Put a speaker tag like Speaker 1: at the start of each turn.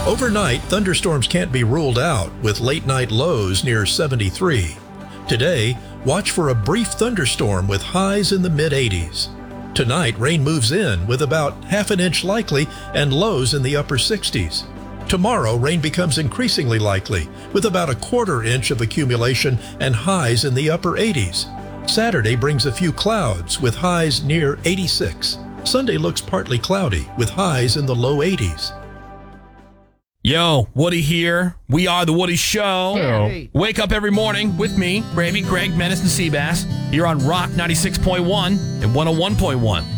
Speaker 1: Overnight, thunderstorms can't be ruled out, with late-night lows near 73. Today, watch for a brief thunderstorm with highs in the mid-80s. Tonight, rain moves in with about half an inch likely and lows in the upper 60s. Tomorrow, rain becomes increasingly likely with about a quarter inch of accumulation and highs in the upper 80s. Saturday brings a few clouds with highs near 86. Sunday looks partly cloudy with highs in the low 80s.
Speaker 2: Yo, Woody here. We are The Woody Show.
Speaker 3: Hey.
Speaker 2: Wake up every morning with me, Gravy, Greg, Menace, and Seabass. Here on Rock 96.1 and 101.1.